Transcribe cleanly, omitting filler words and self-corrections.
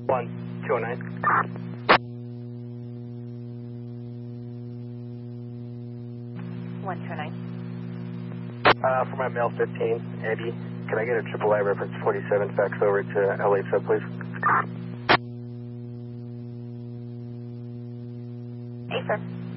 1209. For my male 15, Eddie, can I get a AAA reference 47 fax over to LA sub, please? Hey, sir.